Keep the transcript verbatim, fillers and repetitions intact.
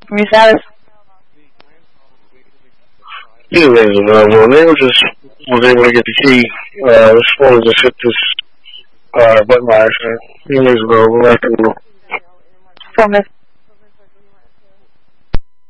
From your status? Anyways, uh, well, they were just was able to get the key. Uh, this one just hit this uh, button by accident. Anyways, well, we'll have to. From this.